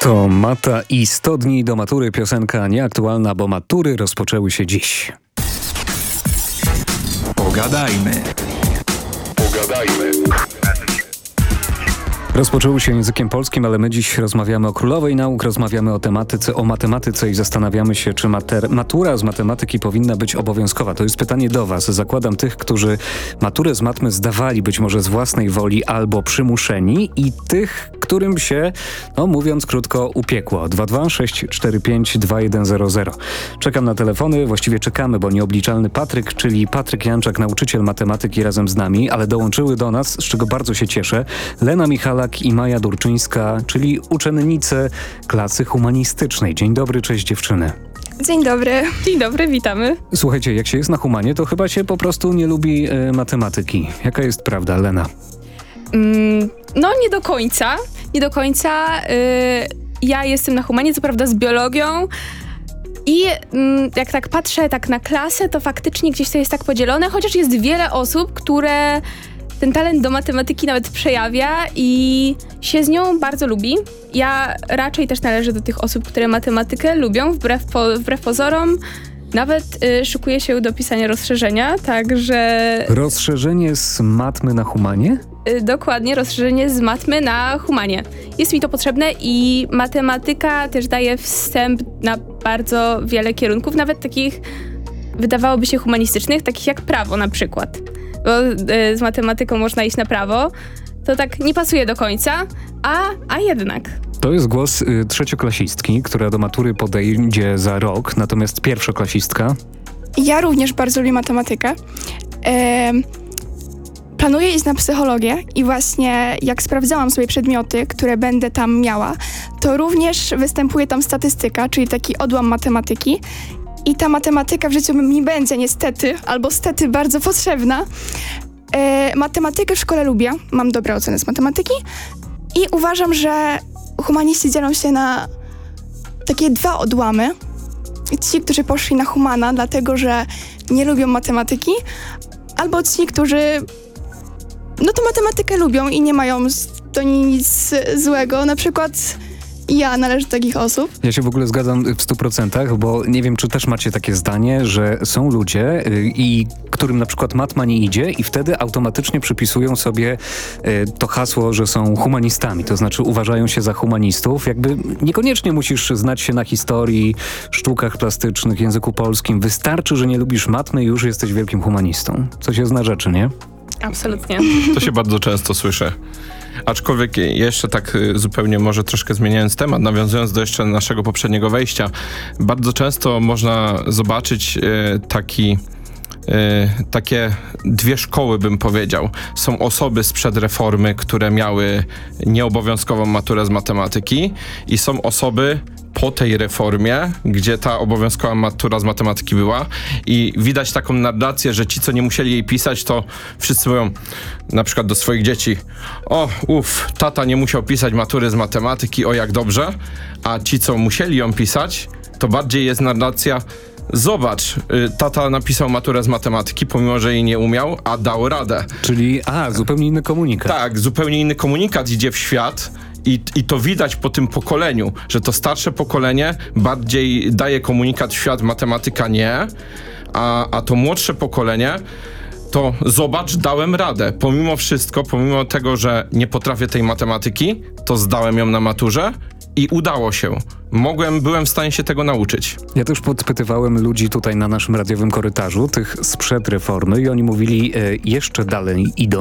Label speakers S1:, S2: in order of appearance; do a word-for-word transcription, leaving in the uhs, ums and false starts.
S1: To Mata i sto dni do matury, piosenka nieaktualna, bo matury rozpoczęły się dziś.
S2: Pogadajmy. Pogadajmy.
S1: Rozpoczęły się językiem polskim, ale my dziś rozmawiamy o królowej nauk, rozmawiamy o tematyce, o matematyce i zastanawiamy się, czy mater- matura z matematyki powinna być obowiązkowa. To jest pytanie do was. Zakładam tych, którzy maturę z matmy zdawali być może z własnej woli albo przymuszeni i tych, którym się, no mówiąc krótko, upiekło. dwa dwa sześć cztery pięć dwa jeden zero zero. Czekam na telefony, właściwie czekamy, bo nieobliczalny Patryk, czyli Patryk Janczak, nauczyciel matematyki razem z nami, ale dołączyły do nas, z czego bardzo się cieszę, Lena Michalak i Maja Durczyńska, czyli uczennice klasy humanistycznej. Dzień dobry, cześć dziewczyny.
S3: Dzień dobry.
S4: Dzień dobry, witamy.
S1: Słuchajcie, jak się jest na humanie, to chyba się po prostu nie lubi e, matematyki. Jaka jest prawda, Lena?
S4: Mm, no nie do końca, nie do końca. Yy, ja jestem na humanie, co prawda z biologią i mm, jak tak patrzę tak na klasę, to faktycznie gdzieś to jest tak podzielone, chociaż jest wiele osób, które ten talent do matematyki nawet przejawia i się z nią bardzo lubi. Ja raczej też należę do tych osób, które matematykę lubią, wbrew, po, wbrew pozorom. Nawet y, szykuję się do pisania rozszerzenia, także...
S1: Rozszerzenie z matmy na humanie?
S4: Y, dokładnie, rozszerzenie z matmy na humanie. Jest mi to potrzebne i matematyka też daje wstęp na bardzo wiele kierunków, nawet takich, wydawałoby się, humanistycznych, takich jak prawo na przykład. Bo y, z matematyką można iść na prawo, to tak nie pasuje do końca, a, a jednak.
S1: To jest głos y, trzecioklasistki, która do matury podejdzie za rok, natomiast pierwszoklasistka.
S3: Ja również bardzo lubię matematykę. E, planuję iść na psychologię i właśnie jak sprawdzałam sobie przedmioty, które będę tam miała, to również występuje tam statystyka, czyli taki odłam matematyki. I ta matematyka w życiu mi będzie niestety, albo stety bardzo potrzebna. E, matematykę w szkole lubię, mam dobre oceny z matematyki i uważam, że humaniści dzielą się na takie dwa odłamy. Ci, którzy poszli na humana, dlatego że nie lubią matematyki, albo ci, którzy no to matematykę lubią i nie mają do niej nic złego. Na przykład ja należę do takich osób.
S1: Ja się w ogóle zgadzam w stu procentach, bo nie wiem, czy też macie takie zdanie, że są ludzie, y, i którym na przykład matma nie idzie i wtedy automatycznie przypisują sobie y, to hasło, że są humanistami, to znaczy uważają się za humanistów. Jakby niekoniecznie musisz znać się na historii, sztukach plastycznych, języku polskim. Wystarczy, że nie lubisz matmy i już jesteś wielkim humanistą. Coś jest na rzeczy, nie?
S4: Absolutnie.
S2: To się bardzo często słyszy. Aczkolwiek jeszcze tak zupełnie może troszkę zmieniając temat, nawiązując do jeszcze naszego poprzedniego wejścia, bardzo często można zobaczyć e, taki e, takie dwie szkoły, bym powiedział. Są osoby sprzed reformy, które miały nieobowiązkową maturę z matematyki i są osoby po tej reformie, gdzie ta obowiązkowa matura z matematyki była i widać taką narrację, że ci, co nie musieli jej pisać, to wszyscy mówią na przykład do swoich dzieci: o, uff, tata nie musiał pisać matury z matematyki, o jak dobrze, a ci, co musieli ją pisać, to bardziej jest narracja: zobacz, tata napisał maturę z matematyki, pomimo że jej nie umiał, a dał radę.
S1: Czyli, a, zupełnie inny komunikat.
S2: Tak, zupełnie inny komunikat idzie w świat. I, I to widać po tym pokoleniu, że to starsze pokolenie bardziej daje komunikat w świat, matematyka nie, a, a to młodsze pokolenie to zobacz, dałem radę. Pomimo wszystko, pomimo tego, że nie potrafię tej matematyki, to zdałem ją na maturze i udało się. Mogłem, byłem w stanie się tego nauczyć.
S1: Ja też podpytywałem ludzi tutaj na naszym radiowym korytarzu, tych sprzed reformy, i oni mówili, e, jeszcze dalej idą.